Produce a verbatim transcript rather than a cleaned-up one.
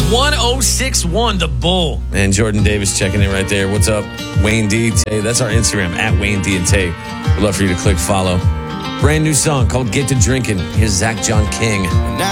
one oh six one, the Bull. And Jordan Davis checking in right there. What's up? Wayne D. Tay. That's our Instagram, at Wayne D and Tay. We'd love for you to click follow. Brand new song called Get to Drinking. Here's Zach John King.